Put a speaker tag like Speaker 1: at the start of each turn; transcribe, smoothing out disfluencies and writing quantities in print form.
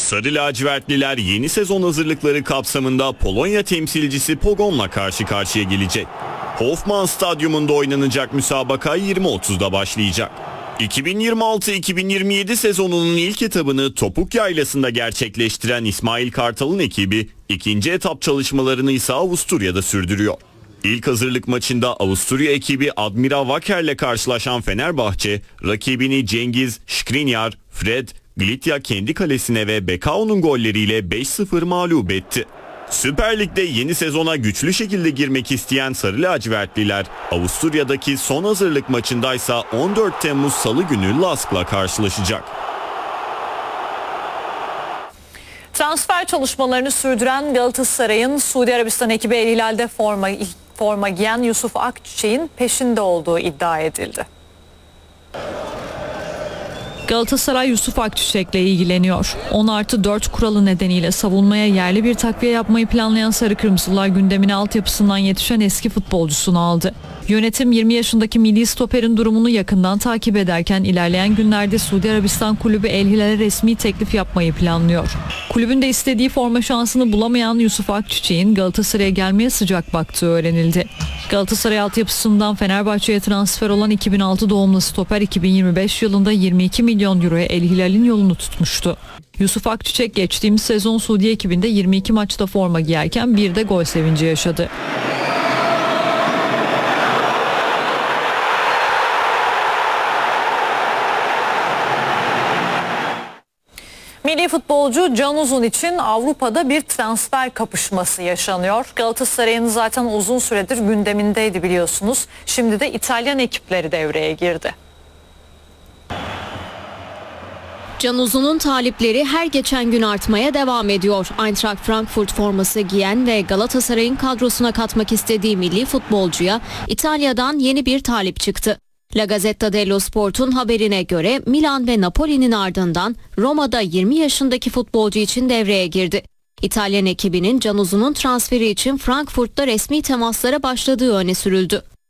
Speaker 1: Sarı lacivertliler yeni sezon hazırlıkları kapsamında Polonya temsilcisi Pogon'la karşı karşıya gelecek. Hofmann Stadyumunda oynanacak müsabaka 20.30'da başlayacak. 2026-2027 sezonunun ilk etabını Topuk Yaylası'nda gerçekleştiren İsmail Kartal'ın ekibi ikinci etap çalışmalarını ise Avusturya'da sürdürüyor. İlk hazırlık maçında Avusturya ekibi Admira Waker'le karşılaşan Fenerbahçe, rakibini Cengiz, Skriniar, Fred, Glitya kendi kalesine ve Bekao'nun golleriyle 5-0 mağlup etti. Süper Lig'de yeni sezona güçlü şekilde girmek isteyen Sarı lacivertliler, Avusturya'daki son hazırlık maçındaysa 14 Temmuz Salı günü Lask'la karşılaşacak.
Speaker 2: Transfer çalışmalarını sürdüren Galatasaray'ın Suudi Arabistan ekibi El Hilal'de forma giyen Yusuf Akçiçek'in peşinde olduğu iddia edildi.
Speaker 3: Galatasaray Yusuf Akçiçek'le ilgileniyor. 10+4 kuralı nedeniyle savunmaya yerli bir takviye yapmayı planlayan Sarı Kırmızılar gündemine altyapısından yetişen eski futbolcusunu aldı. Yönetim 20 yaşındaki milli stoperin durumunu yakından takip ederken ilerleyen günlerde Suudi Arabistan kulübü El Hilal'e resmi teklif yapmayı planlıyor. Kulübün de istediği forma şansını bulamayan Yusuf Akçiçek'in Galatasaray'a gelmeye sıcak baktığı öğrenildi. Galatasaray altyapısından Fenerbahçe'ye transfer olan 2006 doğumlu stoper 2025 yılında 22 milyon euroya El Hilal'in yolunu tutmuştu. Yusuf Akçiçek geçtiğimiz sezon Suudi ekibinde 22 maçta forma giyerken bir de gol sevinci yaşadı.
Speaker 2: Milli futbolcu Can Uzun için Avrupa'da bir transfer kapışması yaşanıyor. Galatasaray'ın zaten uzun süredir gündemindeydi biliyorsunuz. Şimdi de İtalyan ekipleri devreye girdi.
Speaker 4: Can Uzun'un talipleri her geçen gün artmaya devam ediyor. Eintracht Frankfurt forması giyen ve Galatasaray'ın kadrosuna katmak istediği milli futbolcuya İtalya'dan yeni bir talip çıktı. La Gazzetta dello Sport'un haberine göre Milan ve Napoli'nin ardından Roma'da 20 yaşındaki futbolcu için devreye girdi. İtalyan ekibinin Can Uzun'un transferi için Frankfurt'ta resmi temaslara başladığı öne sürüldü.